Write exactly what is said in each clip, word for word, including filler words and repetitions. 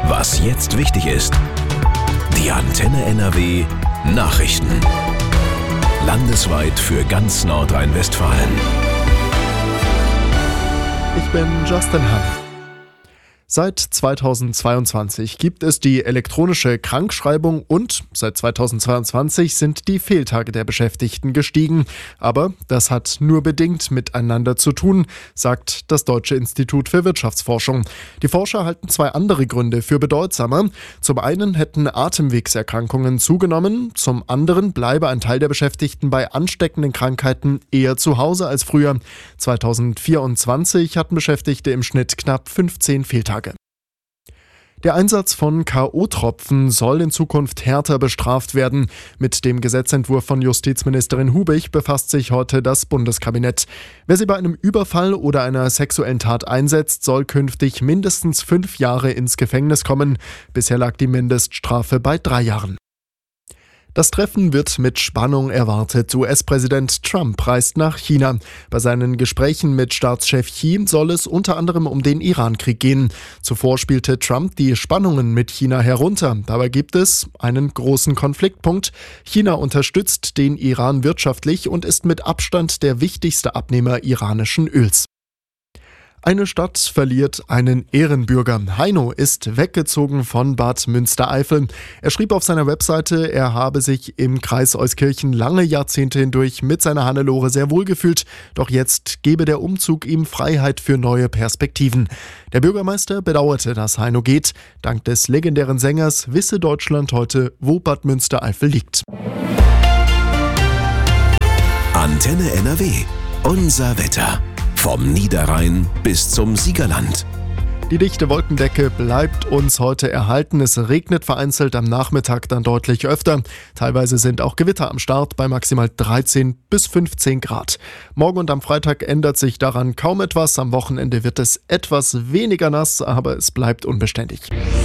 Was jetzt wichtig ist. Die Antenne N R W Nachrichten. Landesweit für ganz Nordrhein-Westfalen. Ich bin Justin Hahn. Seit zweitausendzweiundzwanzig gibt es die elektronische Krankschreibung und seit zweitausendzweiundzwanzig sind die Fehltage der Beschäftigten gestiegen. Aber das hat nur bedingt miteinander zu tun, sagt das Deutsche Institut für Wirtschaftsforschung. Die Forscher halten zwei andere Gründe für bedeutsamer. Zum einen hätten Atemwegserkrankungen zugenommen, zum anderen bleibe ein Teil der Beschäftigten bei ansteckenden Krankheiten eher zu Hause als früher. zweitausendvierundzwanzig hatten Beschäftigte im Schnitt knapp fünfzehn Fehltage. Der Einsatz von K O-Tropfen soll in Zukunft härter bestraft werden. Mit dem Gesetzentwurf von Justizministerin Hubich befasst sich heute das Bundeskabinett. Wer sie bei einem Überfall oder einer sexuellen Tat einsetzt, soll künftig mindestens fünf Jahre ins Gefängnis kommen. Bisher lag die Mindeststrafe bei drei Jahren. Das Treffen wird mit Spannung erwartet. U S-Präsident Trump reist nach China. Bei seinen Gesprächen mit Staatschef Xi soll es unter anderem um den Iran-Krieg gehen. Zuvor spielte Trump die Spannungen mit China herunter. Dabei gibt es einen großen Konfliktpunkt. China unterstützt den Iran wirtschaftlich und ist mit Abstand der wichtigste Abnehmer iranischen Öls. Eine Stadt verliert einen Ehrenbürger. Heino ist weggezogen von Bad Münstereifel. Er schrieb auf seiner Webseite, er habe sich im Kreis Euskirchen lange Jahrzehnte hindurch mit seiner Hannelore sehr wohl gefühlt. Doch jetzt gebe der Umzug ihm Freiheit für neue Perspektiven. Der Bürgermeister bedauerte, dass Heino geht. Dank des legendären Sängers wisse Deutschland heute, wo Bad Münstereifel liegt. Antenne N R W. Unser Wetter. Vom Niederrhein bis zum Siegerland. Die dichte Wolkendecke bleibt uns heute erhalten. Es regnet vereinzelt am Nachmittag dann deutlich öfter. Teilweise sind auch Gewitter am Start bei maximal dreizehn bis fünfzehn Grad. Morgen und am Freitag ändert sich daran kaum etwas. Am Wochenende wird es etwas weniger nass, aber es bleibt unbeständig.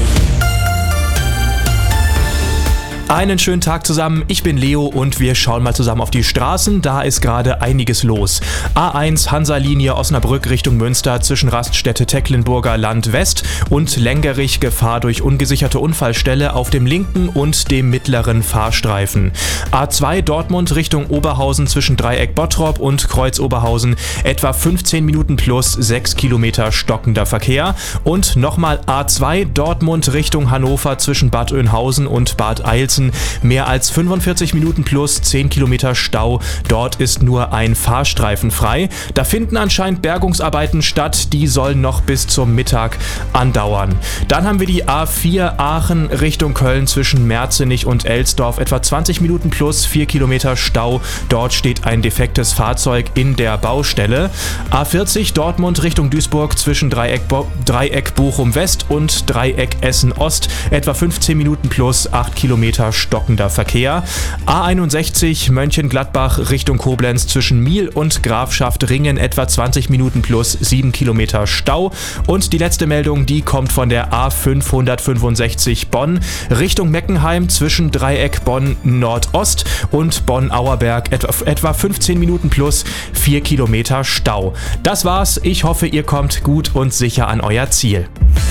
Einen schönen Tag zusammen, ich bin Leo und wir schauen mal zusammen auf die Straßen, da ist gerade einiges los. A eins Hansa-Linie Osnabrück Richtung Münster zwischen Raststätte Tecklenburger Land West und Lengerich Gefahr durch ungesicherte Unfallstelle auf dem linken und dem mittleren Fahrstreifen. A zwei Dortmund Richtung Oberhausen zwischen Dreieck Bottrop und Kreuz Oberhausen etwa fünfzehn Minuten plus sechs Kilometer stockender Verkehr und nochmal A zwei Dortmund Richtung Hannover zwischen Bad Oeynhausen und Bad Eilsen mehr als fünfundvierzig Minuten plus zehn Kilometer Stau. Dort ist nur ein Fahrstreifen frei. Da finden anscheinend Bergungsarbeiten statt. Die sollen noch bis zum Mittag andauern. Dann haben wir die A vier Aachen Richtung Köln zwischen Merzenich und Elsdorf. Etwa zwanzig Minuten plus vier Kilometer Stau. Dort steht ein defektes Fahrzeug in der Baustelle. A vierzig Dortmund Richtung Duisburg zwischen Dreieck, Bo- Dreieck Bochum West und Dreieck Essen Ost. Etwa fünfzehn Minuten plus acht Kilometer stockender Verkehr. A einundsechzig Mönchengladbach Richtung Koblenz zwischen Miel und Grafschaft Ringen etwa zwanzig Minuten plus sieben Kilometer Stau. Und die letzte Meldung, die kommt von der A fünfhundertfünfundsechzig Bonn Richtung Meckenheim zwischen Dreieck Bonn Nordost und Bonn-Auerberg etwa, etwa fünfzehn Minuten plus vier Kilometer Stau. Das war's. Ich hoffe, ihr kommt gut und sicher an euer Ziel.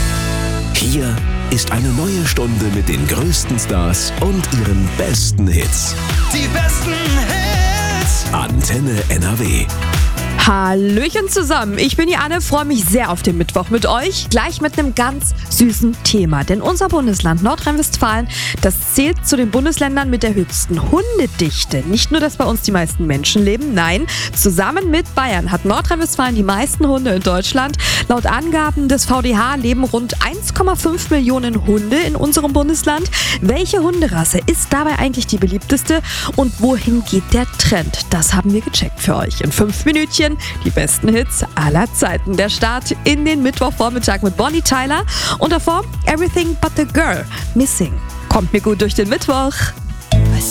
Hier ist eine neue Stunde mit den größten Stars und ihren besten Hits. Die besten Hits. Antenne N R W. Hallöchen zusammen, ich bin die Anne, freue mich sehr auf den Mittwoch mit euch, gleich mit einem ganz süßen Thema, denn unser Bundesland Nordrhein-Westfalen, das zählt zu den Bundesländern mit der höchsten Hundedichte. Nicht nur, dass bei uns die meisten Menschen leben, nein, zusammen mit Bayern hat Nordrhein-Westfalen die meisten Hunde in Deutschland. Laut Angaben des V D H leben rund eins Komma fünf Millionen Hunde in unserem Bundesland. Welche Hunderasse ist dabei eigentlich die beliebteste und wohin geht der Trend? Das haben wir gecheckt für euch in fünf Minütchen. Die besten Hits aller Zeiten. Der Start in den Mittwochvormittag mit Bonnie Tyler und davor Everything But The Girl, Missing. Kommt mir gut durch den Mittwoch.